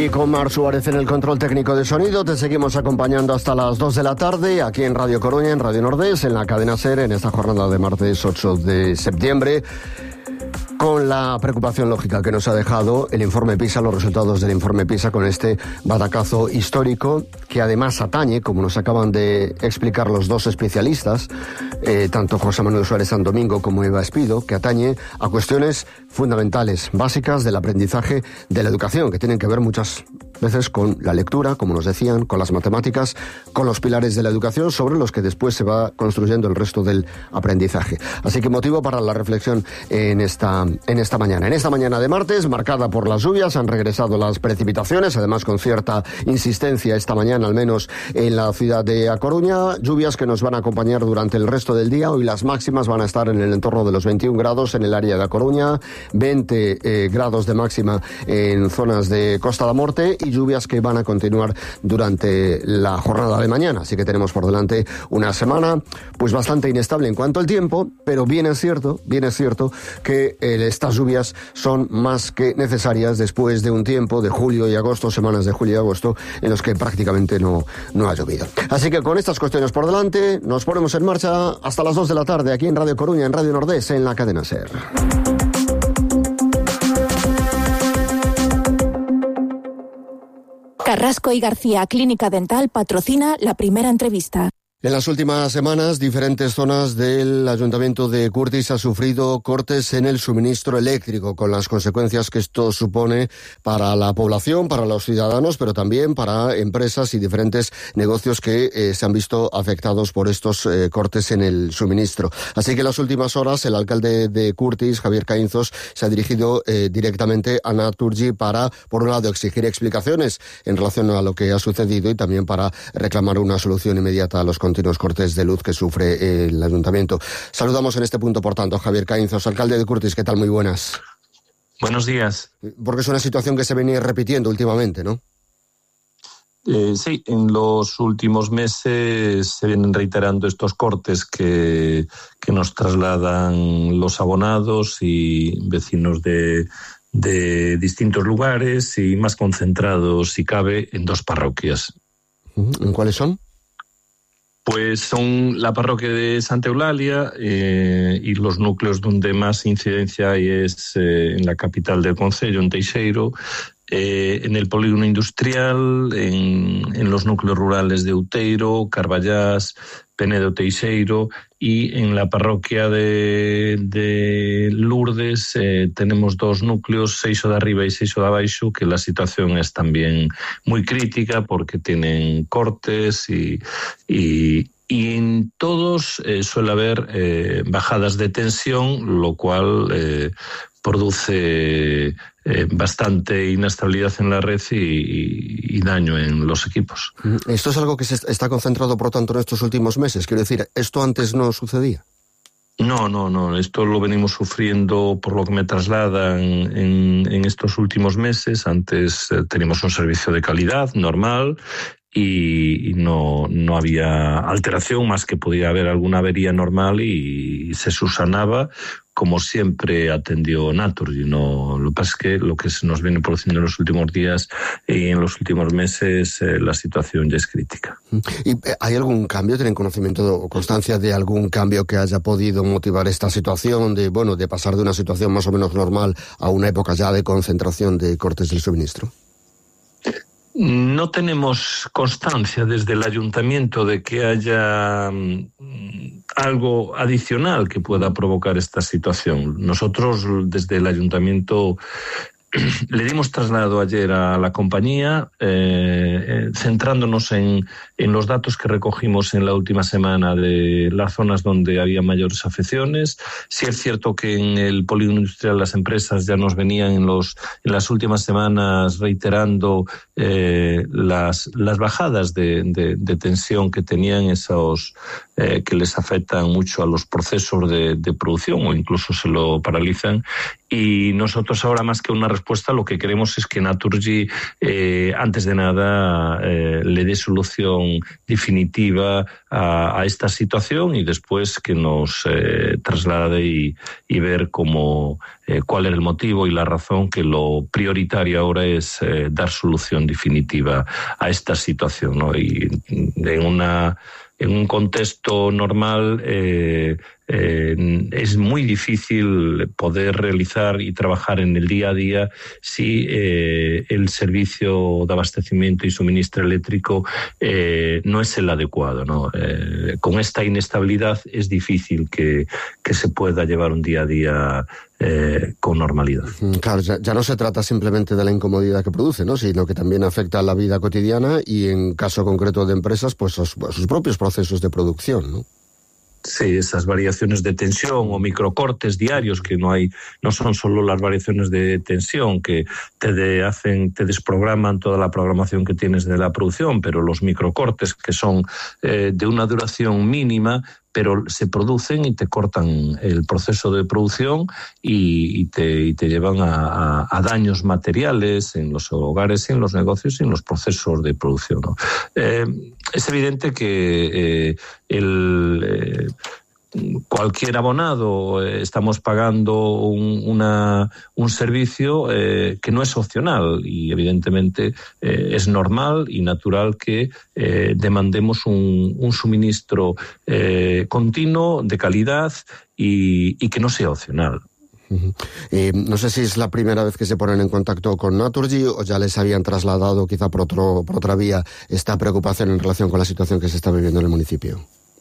Y con Mar Suárez en el control técnico de sonido, te seguimos acompañando hasta las 2 de la tarde, aquí en Radio Coruña, en Radio Nordés, en la cadena SER, en esta jornada de martes 8 de septiembre. Con la preocupación lógica que nos ha dejado el informe PISA, los resultados del informe PISA, con este batacazo histórico que además atañe, como nos acaban de explicar los dos especialistas, tanto José Manuel Suárez San Domingo como Eva Espido, que atañe a cuestiones fundamentales, básicas del aprendizaje de la educación, que tienen que ver muchas veces con la lectura, como nos decían, con las matemáticas, con los pilares de la educación, sobre los que después se va construyendo el resto del aprendizaje. Así que motivo para la reflexión en esta mañana. En esta mañana de martes, marcada por las lluvias, han regresado las precipitaciones, además con cierta insistencia esta mañana, al menos en la ciudad de A Coruña, lluvias que nos van a acompañar durante el resto del día. Hoy las máximas van a estar en el entorno de los 21 grados en el área de A Coruña, 20 grados de máxima en zonas de Costa da Morte, y lluvias que van a continuar durante la jornada de mañana. Así que tenemos por delante una semana pues bastante inestable en cuanto al tiempo, pero bien es cierto que estas lluvias son más que necesarias después de un tiempo de julio y agosto, semanas de julio y agosto, en los que prácticamente no ha llovido. Así que con estas cuestiones por delante, nos ponemos en marcha hasta las 2 de la tarde aquí en Radio Coruña, en Radio Nordés, en la cadena SER. Carrasco y García Clínica Dental patrocina la primera entrevista. En las últimas semanas, diferentes zonas del Ayuntamiento de Curtis ha sufrido cortes en el suministro eléctrico, con las consecuencias que esto supone para la población, para los ciudadanos, pero también para empresas y diferentes negocios que se han visto afectados por estos cortes en el suministro. Así que en las últimas horas, el alcalde de Curtis, Javier Caínzos, se ha dirigido directamente a Naturgy para, por un lado, exigir explicaciones en relación a lo que ha sucedido y también para reclamar una solución inmediata a los continuos cortes de luz que sufre el ayuntamiento. Saludamos en este punto, por tanto, a Javier Caínzos, alcalde de Curtis. ¿Qué tal? Muy buenas. Buenos días. Porque es una situación que se venía repitiendo últimamente, ¿no? Sí, en los últimos meses se vienen reiterando estos cortes que nos trasladan los abonados y vecinos de distintos lugares, y más concentrados, si cabe, en dos parroquias. ¿En cuáles son? Pues son la parroquia de Santa Eulalia y los núcleos donde más incidencia hay es en la capital del concello, en Teixeiro, en el polígono industrial, en los núcleos rurales de Outeiro, Carballás, Penedo, Teixeiro, y en la parroquia de Lourdes tenemos dos núcleos, Seixo de Arriba y Seixo de Abaixo, que la situación es también muy crítica porque tienen cortes y en todos suele haber bajadas de tensión, lo cual produce bastante inestabilidad en la red y daño en los equipos. ¿Esto es algo que se está concentrado, por tanto, en estos últimos meses? Quiero decir, ¿esto antes no sucedía? No, esto lo venimos sufriendo, por lo que me trasladan, en estos últimos meses. Antes teníamos un servicio de calidad normal y no había alteración, más que podía haber alguna avería normal y se subsanaba, como siempre atendió Naturgy. Lo que pasa es que lo que se nos viene produciendo en los últimos días y en los últimos meses, la situación ya es crítica. ¿Y hay algún cambio? ¿Tienen conocimiento o constancia de algún cambio que haya podido motivar esta situación de pasar de una situación más o menos normal a una época ya de concentración de cortes del suministro? No tenemos constancia desde el ayuntamiento de que haya algo adicional que pueda provocar esta situación. Nosotros desde el ayuntamiento le dimos traslado ayer a la compañía, centrándonos en los datos que recogimos en la última semana de las zonas donde había mayores afecciones. Sí es cierto que en el polígono industrial las empresas ya nos venían en las últimas semanas reiterando las bajadas de tensión que tenían esos que les afectan mucho a los procesos de producción o incluso se lo paralizan. Y nosotros ahora, más que una respuesta, lo que queremos es que Naturgy, antes de nada, le dé solución definitiva a esta situación y después que nos traslade y ver cuál era el motivo y la razón, que lo prioritario ahora es dar solución definitiva a esta situación, ¿no? Y en un contexto normal es muy difícil poder realizar y trabajar en el día a día si el servicio de abastecimiento y suministro eléctrico no es el adecuado, ¿no? Con esta inestabilidad es difícil que se pueda llevar un día a día con normalidad. Claro, ya no se trata simplemente de la incomodidad que produce, ¿no? Sino que también afecta a la vida cotidiana y, en caso concreto de empresas, pues sus propios procesos de producción, ¿no? Sí, esas variaciones de tensión o microcortes diarios, que no son solo las variaciones de tensión que te desprograman toda la programación que tienes de la producción, pero los microcortes, que son de una duración mínima, pero se producen y te cortan el proceso de producción y te llevan a daños materiales en los hogares, en los negocios y en los procesos de producción, ¿no? Es evidente que cualquier abonado estamos pagando un servicio que no es opcional y evidentemente es normal y natural que demandemos un suministro continuo, de calidad y que no sea opcional. No sé si es la primera vez que se ponen en contacto con Naturgy o ya les habían trasladado quizá por otra vía esta preocupación en relación con la situación que se está viviendo en el municipio.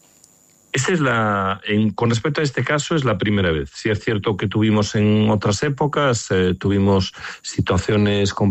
Con respecto a este caso, es la primera vez. Sí es cierto que tuvimos en otras épocas, tuvimos situaciones complicadas